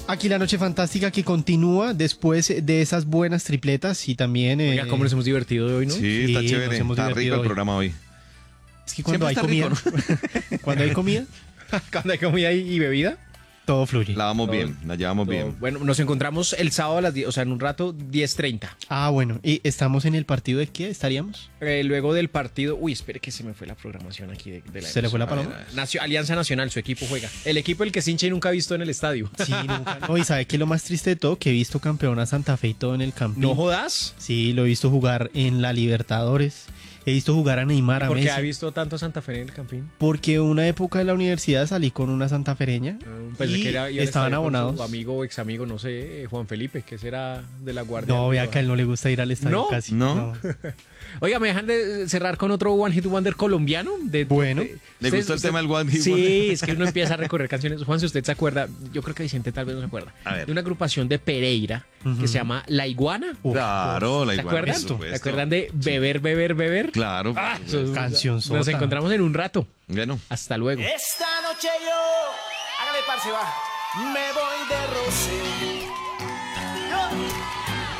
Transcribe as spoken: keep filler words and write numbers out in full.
Aquí la noche fantástica que continúa después de esas buenas tripletas y también... Eh, Oiga, cómo nos hemos divertido de hoy, ¿no? Sí, Sí, está nos chévere. hemos Está rico divertido el hoy. programa hoy. Es que cuando hay Siempre comida... está cuando hay comida, Cuando hay comida y, y bebida. todo fluye. La vamos Todo- bien, la llevamos todo- bien. Bueno, nos encontramos el sábado a las diez, o sea, en un rato, diez treinta. Ah, bueno. ¿Y estamos en el partido de qué estaríamos? Eh, luego del partido... Uy, espere que se me fue la programación aquí de, de la ¿Se le fue la emisora. paloma? Nacio- Alianza Nacional, su equipo juega. El equipo el que Sinche nunca ha visto en el estadio. Sí, nunca. No, y ¿sabe qué es lo más triste de todo? Que he visto campeón a Santa Fe y todo en el Campín. ¿No jodas? Sí, lo he visto jugar en la Libertadores. He visto jugar a Neymar, a ¿Por qué Messi. ha visto tanto Santa Fe en el Campín? Porque una época de la universidad salí con una santafereña Pensé y que era, iba al estaban estadio con abonados. Su amigo o ex amigo, no sé, eh, Juan Felipe, que será de la Guardia. No, vea que a él no le gusta ir al estadio ¿No? casi. ¿No? Oiga, ¿me dejan de cerrar con otro One Hit Wonder colombiano? De, Bueno. de- ¿Le usted- gustó el usted- tema del One Hit Sí, Wonder? es que uno empieza a recorrer canciones. Juan, si usted se acuerda, yo creo que Vicente tal vez no se acuerda, A ver. de una agrupación de Pereira que se llama La Iguana. Uf, Claro, la ¿Se iguana, acuerdan? por supuesto. ¿Se acuerdan de Beber, Beber, Beber? Claro. Ah, por supuesto. Canción sota. Nos encontramos en un rato. Bueno, Hasta luego. Esta noche yo, hágale parce, va, me voy de roce.